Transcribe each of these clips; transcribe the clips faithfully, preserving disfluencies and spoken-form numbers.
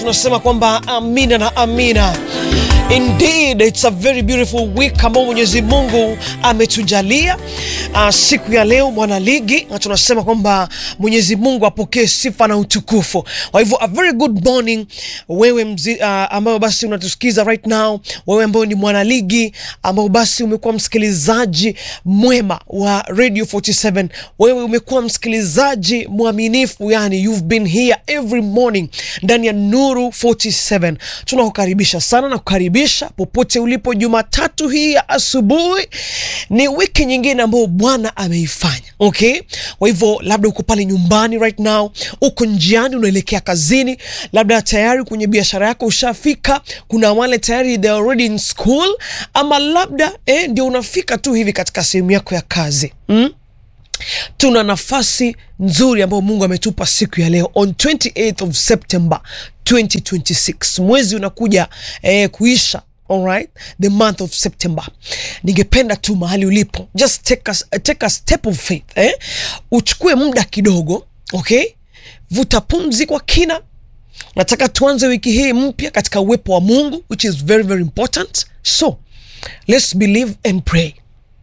Tunasema kwamba amina na amina. Indeed, it's a very beautiful week ambao Mwenyezi Mungu ametujalia. Uh, siku ya leo mwana ligi, na tunasema kwamba Mwenyezi Mungu apokee sifa na utukufu. Kwa hivyo a very good morning wewe mzi, uh, ambao basi unatusikiza right now, wewe ambao ni mwana ligi, ambao basi umekuwa msikilizaji mwema wa Radio forty-seven, wewe umekuwa msikilizaji mwaminifu, yani you've been here every morning ndani ya Nuru forty-seven. Tunakukaribisha sana na kukaribisha popote ulipo. Jumatatu hii ya asubuhi ni wiki nyingine ambayo Bwana ameifanya. Okay? Kwa hivyo labda uko pale nyumbani right now, uko njiani unaelekea kazini, labda tayari kwenye biashara yako ushafika, kuna wale tayari they already in school, ama labda eh, ndio unafika tu hivi katika sehemu yako ya kazi. Hmm? Tuna nafasi nzuri ambayo Mungu ametupa siku ya leo on twenty-eighth of September twenty twenty-six. Mwezi unakuja eh, kuisha. All right, the month of September. Ningependa tu mahali ulipo, just take a, take a step of faith, eh? Uchukue muda kidogo, okay? Vuta pumzi kwa kina. Nataka tuanze wiki hii mpya katika uwepo wa Mungu, which is very very important. So, let's believe and pray.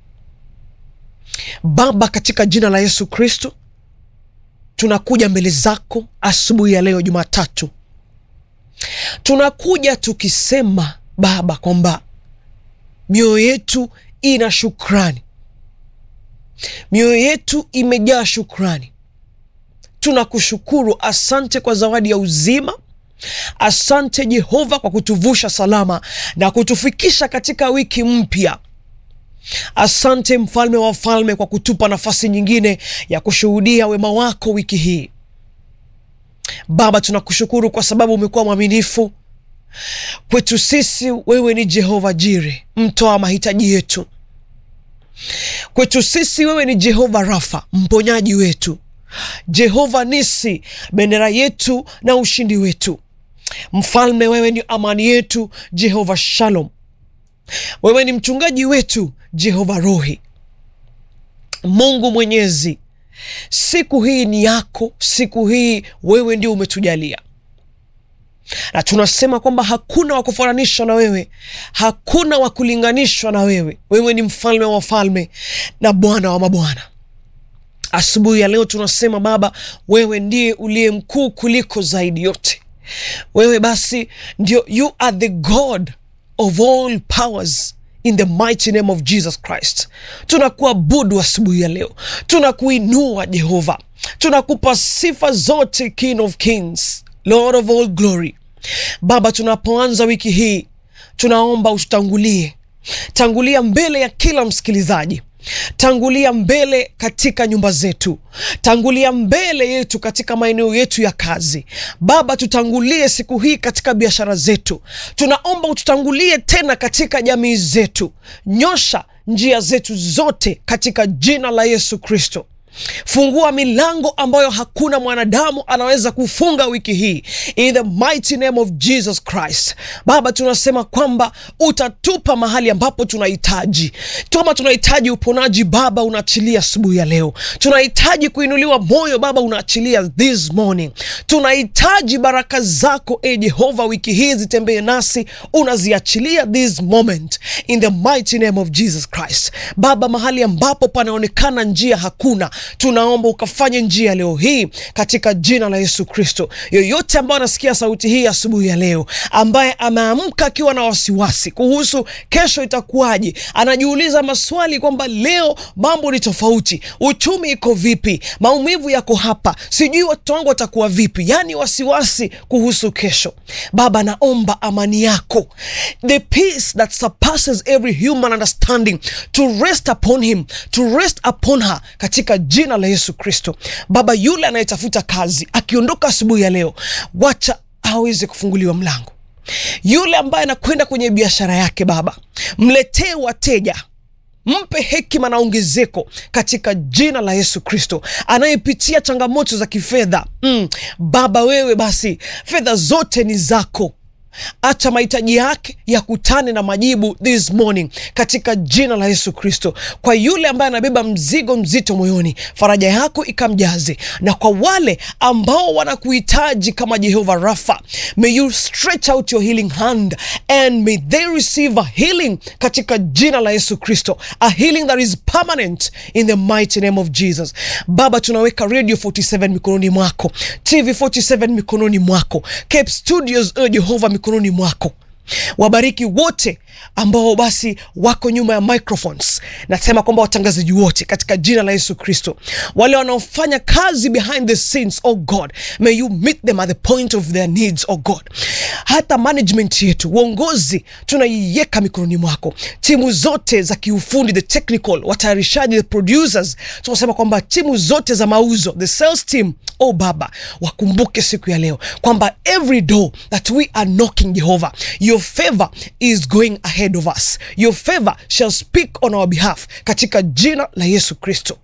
Baba, katika jina la Yesu Kristo, tunakuja mbele zako asubuhi ya leo Jumatatu. Tunakuja tukisema Baba kwamba mioyo yetu ina shukrani. Mioyo yetu imejaa shukrani. Tunakushukuru, asante kwa zawadi ya uzima. Asante Jehova kwa kutuvusha salama na kutufikisha katika wiki mpya. Asante Mfalme wa falme kwa kutupa nafasi nyingine ya kushuhudia wema wako wiki hii. Baba, tunakushukuru kwa sababu umekuwa mwaminifu kwetu sisi. Wewe ni Jehova Jire, mtoa mahitaji yetu. Kwetu sisi wewe ni Jehova Rafa, mponyaji wetu. Jehova Nisi, bendera yetu na ushindi wetu. Mfalme, wewe ni amani yetu. Jehova Shalom, wewe ni mchungaji wetu. Jehova Rohi, Mungu Mwenyezi, siku hii ni yako. Siku hii wewe ndio umetujalia, na tunasema kwamba hakuna wa kufananishwa na wewe, hakuna wa kulinganishwa na wewe. Wewe ni mfalme wa falme na Bwana wa mabwana. Asubuhi ya leo tunasema Baba, wewe ndiye uliye mkuu kuliko zaidi yote. Wewe basi ndio, you are the God of all powers, in the mighty name of Jesus Christ. Tunakuabudu asubuhi ya leo, tunakuinua Jehova, tunakupa sifa zote, King of Kings, Lord of all glory. Baba, tunapoanza wiki hii, tunaomba ututangulie. Tangulia mbele ya kila msikilizaji. Tangulia mbele katika nyumba zetu. Tangulia mbele yetu katika maeneo yetu ya kazi. Baba, tutangulie siku hii katika biashara zetu. Tunaomba ututangulie tena katika jamii zetu. Nyosha njia zetu zote katika jina la Yesu Kristo. Fungua milango ambayo hakuna mwanadamu anaweza kufunga wiki hii, in the mighty name of Jesus Christ. Baba, tunasema kwamba utatupa mahali ambapo tunahitaji. Kama tunahitaji uponaji, Baba, unaachilia asubuhi ya leo. Tunahitaji kuinuliwa moyo, Baba, unaachilia this morning. Tunahitaji baraka zako, e Jehova, wiki hii zitembee nasi, unaziachilia this moment, in the mighty name of Jesus Christ. Baba, mahali ambapo panaonekana njia hakuna, tunaomba ukafanye njia leo hii katika jina la Yesu Kristo. Yoyote ambaye anasikia sauti hii asubuhi ya leo, ambaye ameamka akiwa na wasiwasi kuhusu kesho itakuwaje, anajiuliza maswali kwamba leo mambo ni tofauti, uchumi iko vipi, maumivu yako hapa, sijui watu wangu watakuwa vipi, yani wasiwasi kuhusu kesho, Baba, naomba amani yako, the peace that surpasses every human understanding, to rest upon him, to rest upon her katika jina la Yesu Kristo. Baba, yule anayetafuta kazi akiondoka asubuhi ya leo, wacha aweze kufunguliwa mlango. Yule ambaye anakwenda kwenye biashara yake, Baba, mletee wateja, mpe hekima na ongezeko katika jina la Yesu Kristo. Anayepitia changamoto za kifedha, mm, Baba, wewe basi fedha zote ni zako. acha mahitaji yake yakutane na majibu this morning katika jina la Yesu Kristo. Kwa yule ambaye anabeba mzigo mzito moyoni, faraja yako ikamjaze, na kwa wale ambao wanakuhitaji kama Jehovah Rapha, may you stretch out your healing hand and may they receive a healing katika jina la Yesu Kristo, a healing that is permanent in the mighty name of Jesus. Baba, tunaweka Radio forty-seven mikononi mwako, T V forty-seven mikononi mwako, Cape Studios uh, Jehovah mikononi mwako. Wabariki wote ambao basi wako nyuma ya microphones. Nasema kwamba watangazaji wote katika jina la Yesu Kristo, wale wanaofanya kazi behind the scenes, oh God, may you meet them at the point of their needs, oh God. Hata management yetu, uongozi, tunaiweka mikononi mwako. Timu zote za kiufundi, the technical, watayarishaji, the producers, tunasema kwamba timu zote za mauzo, the sales team, oh Baba, wakumbuke siku ya leo kwamba every door that we are knocking, Jehovah, your favor is going ahead of us. Your favor shall speak on our behalf katika jina la Yesu Kristo.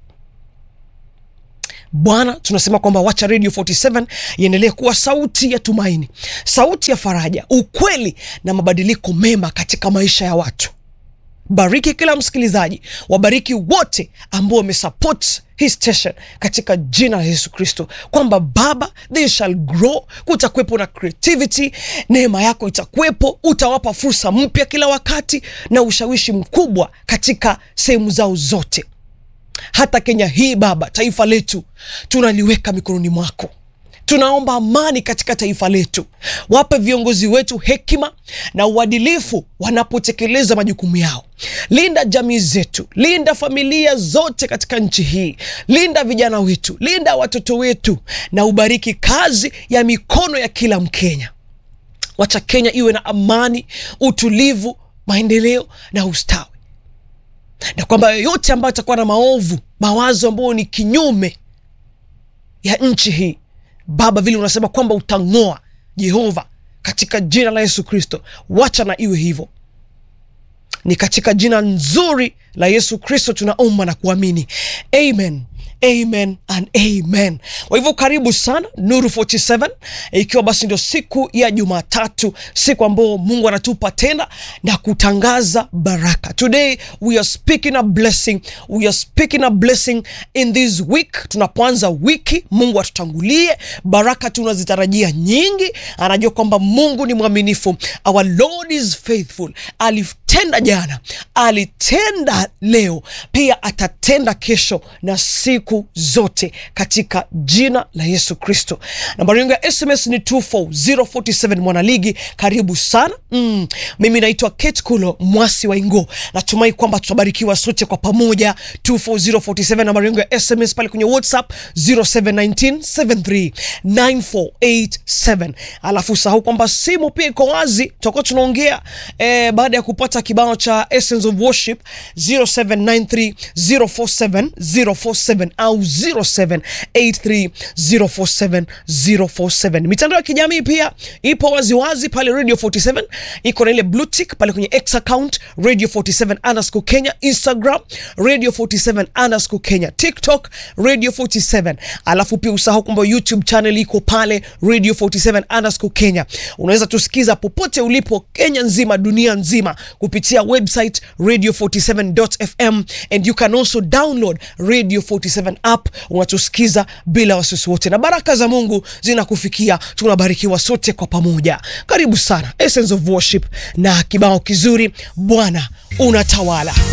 Bwana, tunasema kwamba wacha Radio forty-seven iendelee kuwa sauti ya tumaini, sauti ya faraja, ukweli na mabadiliko mema katika maisha ya watu. Bariki kila msikilizaji, wabariki wote ambao wamesupport his station katika jina la Yesu Kristo, kwamba Baba, they shall grow, kutakuwepo na creativity, neema yako itakuwepo, utawapa fursa mpya kila wakati na ushawishi mkubwa katika sehemu zao zote. Hata Kenya hii Baba, taifa letu, tunaliweka mikononi mwako. Tunaomba amani katika taifa letu. Wape viongozi wetu hekima na uadilifu wanapotekeleza majukumu yao. Linda jamii zetu, linda familia zote katika nchi hii, linda vijana wetu, linda watoto wetu, na ubariki kazi ya mikono ya kila Mkenya. Wacha Kenya iwe na amani, utulivu, maendeleo na ustawi. Na kwamba yote ambayo atakuwa na maovu, mawazo ambayo ni kinyume ya nchi hii, Baba, vile unasema kwamba utangoa, Jehova, katika jina la Yesu Kristo, wacha na iwe hivyo. Ni katika jina nzuri la Yesu Kristo tunaomba na kuamini. Amen. Amen and amen. Kwa hivyo karibu sana Nuru forty-seven, ikiwa basi ndio siku ya Jumatatu, siku ambayo Mungu anatupa tena na kutangaza baraka. Today we are speaking a blessing. We are speaking a blessing in this week. Tunapoanza wiki, Mungu atutangulie, baraka tunazitarajia nyingi. Anajua kwamba Mungu ni mwaminifu. Our Lord is faithful. Alitenda jana, alitenda leo, pia atatenda kesho na siku zote katika jina la Yesu Kristo. Nambari yangu ya S M S ni two four zero four seven mwanaligi. Karibu sana. Mm. Mimi naitwa Kate Kulo, mwasi wa Ingo. Natumai kwamba tutabarikiwa sote kwa pamoja. two four zero four seven nambari yangu ya S M S, pale kwenye WhatsApp zero seven one nine seven three nine four eight seven. Alafu sahau kwamba simu pia iko wazi. Tutakuwa tunaongea eh, baada ya kupata kibao cha Essence of Worship zero seven nine three zero four seven zero four seven au zero seven eight three zero four seven zero four seven. Mitandao ya kijamii pia ipo wazi wazi pale Radio forty-seven. Iko na ile blue tick pale kwenye X account Radio forty-seven underscore Kenya, Instagram Radio forty-seven underscore Kenya, TikTok Radio forty-seven. Alafu pia usahau kwamba YouTube channel iko pale Radio forty-seven underscore Kenya. Unaweza tusikiza popote ulipo Kenya nzima, dunia nzima, kupitia website radio forty-seven dot f m, and you can also download Radio forty-seven app. Unatusikiza bila wasiwasi wote, na baraka za Mungu zinakufikia. Tunabarikiwa sote kwa pamoja. Karibu sana Essence of Worship na kibao kizuri, Bwana unatawala.